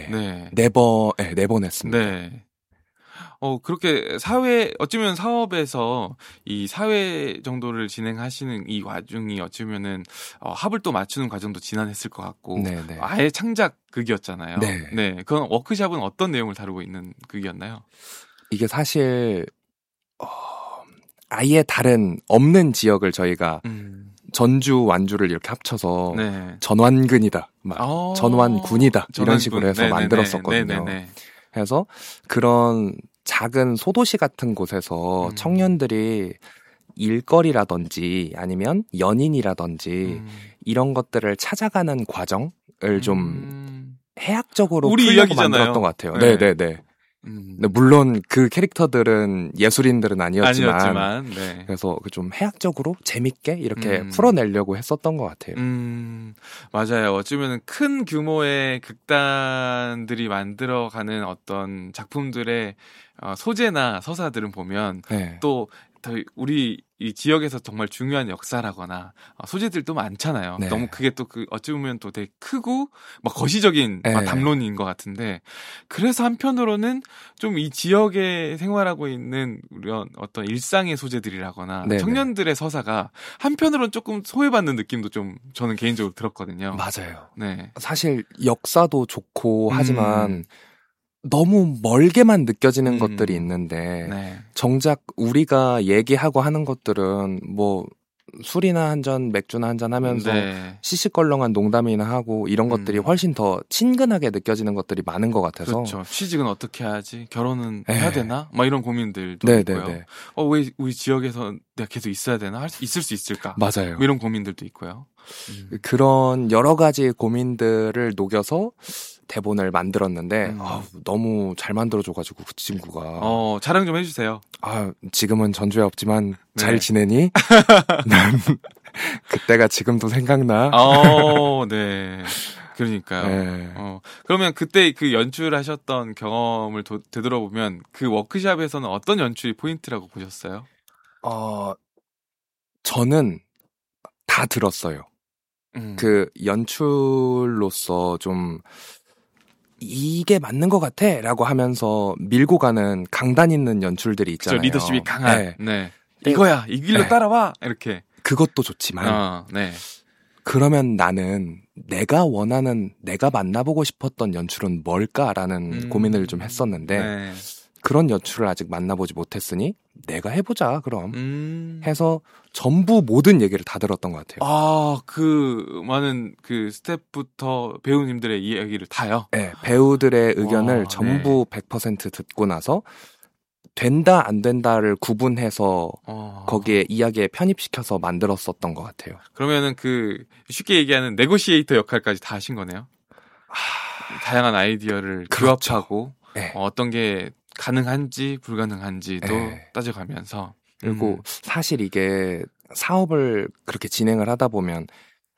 네. 네 번 했습니다. 네. 그렇게 어쩌면 사업에서 이 사회 정도를 진행하시는 이 와중이 어쩌면은, 합을 또 맞추는 과정도 지난했을 것 같고, 네네. 아예 창작 극이었잖아요. 네. 네. 그건 워크샵은 어떤 내용을 다루고 있는 극이었나요? 이게 사실, 아예 다른, 없는 지역을 저희가 전주, 완주를 이렇게 합쳐서 네. 전완근이다, 전완군이다, 이런 식으로 해서 네네네. 만들었었거든요. 네네네. 그래서 그런 작은 소도시 같은 곳에서 청년들이 일거리라든지 아니면 연인이라든지 이런 것들을 찾아가는 과정을 좀 해학적으로 우리 풀려고 이야기잖아요. 만들었던 것 같아요. 네. 네네네. 근데 물론 그 캐릭터들은 예술인들은 아니었지만 네. 그래서 좀 해학적으로 재밌게 이렇게 풀어내려고 했었던 것 같아요. 맞아요. 어쩌면 큰 규모의 극단들이 만들어가는 어떤 작품들의 소재나 서사들은 보면 네. 또 우리 이 지역에서 정말 중요한 역사라거나 소재들도 많잖아요. 네. 너무 그게 또 어찌 보면 또 되게 크고 막 거시적인 네. 담론인 것 같은데, 그래서 한편으로는 좀 이 지역에 생활하고 있는 이런 어떤 일상의 소재들이라거나 네네. 청년들의 서사가 한편으로는 조금 소외받는 느낌도 좀 저는 개인적으로 들었거든요. 맞아요. 네. 사실 역사도 좋고 하지만 너무 멀게만 느껴지는 것들이 있는데 네. 정작 우리가 얘기하고 하는 것들은 뭐 술이나 한 잔, 맥주나 한 잔 하면서 네. 시시껄렁한 농담이나 하고 이런 것들이 훨씬 더 친근하게 느껴지는 것들이 많은 것 같아서. 그렇죠. 취직은 어떻게 하지? 결혼은 네. 해야 되나? 막 이런 고민들도 네네네. 있고요. 왜 우리 지역에서 내가 계속 있어야 되나? 있을 수 있을까? 맞아요. 뭐 이런 고민들도 있고요. 그런 여러 가지 고민들을 녹여서 대본을 만들었는데 너무 잘 만들어줘가지고 그 친구가 자랑 좀 해주세요. 지금은 전주에 없지만 네. 잘 지내니? 난 그때가 지금도 생각나. 네. 그러니까요. 네. 그러면 그때 그 연출하셨던 경험을 되돌아보면 그 워크샵에서는 어떤 연출이 포인트라고 보셨어요? 저는 다 들었어요. 그 연출로서 좀 이게 맞는 것 같아 라고 하면서 밀고 가는 강단 있는 연출들이 있잖아요. 그렇죠. 리더십이 강한. 네. 네. 이거야. 이 길로 네. 따라와. 이렇게. 그것도 좋지만 네. 그러면 나는 내가 만나보고 싶었던 연출은 뭘까라는 고민을 좀 했었는데 네. 그런 연출을 아직 만나보지 못했으니 내가 해보자 그럼 해서 전부 모든 얘기를 다 들었던 것 같아요. 그 많은 그 스태프부터 배우님들의 이야기를 다요? 네, 배우들의 의견을 전부 100% 듣고 나서 된다 안 된다를 구분해서 거기에 이야기에 편입시켜서 만들었었던 것 같아요. 그러면은 쉽게 얘기하는 네고시에이터 역할까지 다 하신 거네요? 다양한 아이디어를 그렇죠. 규합하고 네. 어떤 게 가능한지 불가능한지도 네. 따져가면서. 그리고 사실 이게 사업을 그렇게 진행을 하다 보면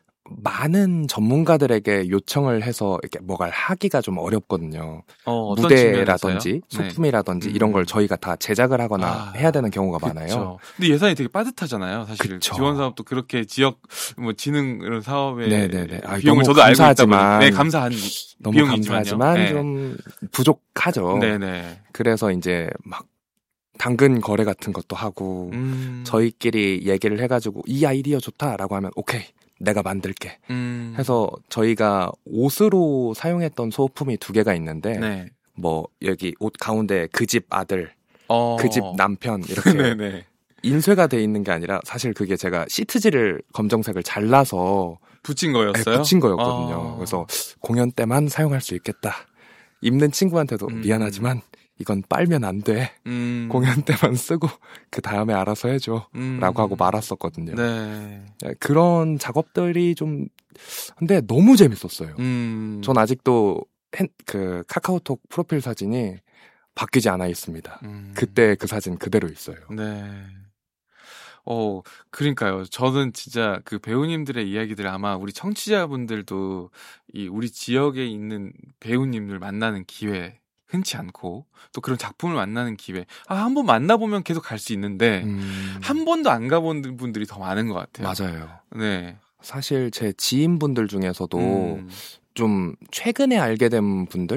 많은 전문가들에게 요청을 해서 이렇게 뭐가 하기가 좀 어렵거든요. 무대라든지 소품이라든지 이런 걸 저희가 다 제작을 하거나 해야 되는 경우가 많아요. 근데 예산이 되게 빠듯하잖아요. 사실 그쵸. 지원 사업도 그렇게 지역 진흥 이런 사업에 네네네. 비용을 저도 알고 있다 보니 감사한 너무 비용이지만요. 감사하지만 좀 부족하죠. 네네. 그래서 이제 막 당근 거래 같은 것도 하고 저희끼리 얘기를 해가지고 이 아이디어 좋다라고 하면 오케이. 내가 만들게 해서 저희가 옷으로 사용했던 소품이 2개가 있는데 네. 뭐 여기 옷 가운데 그 집 아들, 그 집 남편 이렇게 네네. 인쇄가 돼 있는 게 아니라 사실 그게 제가 시트지를 검정색을 잘라서 붙인 거였어요? 네, 붙인 거였거든요. 그래서 공연 때만 사용할 수 있겠다. 입는 친구한테도 미안하지만 이건 빨면 안 돼. 공연 때만 쓰고 그 다음에 알아서 해줘. 라고 하고 말았었거든요. 네. 그런 작업들이 좀 근데 너무 재밌었어요. 전 아직도 그 카카오톡 프로필 사진이 바뀌지 않아 있습니다. 그때 그 사진 그대로 있어요. 네. 그러니까요. 저는 진짜 그 배우님들의 이야기들 아마 우리 청취자분들도 우리 지역에 있는 배우님들 만나는 기회 흔치 않고 또 그런 작품을 만나는 기회 한 번 만나보면 계속 갈 수 있는데 한 번도 안 가본 분들이 더 많은 것 같아요. 맞아요. 네. 사실 제 지인분들 중에서도 좀 최근에 알게 된 분들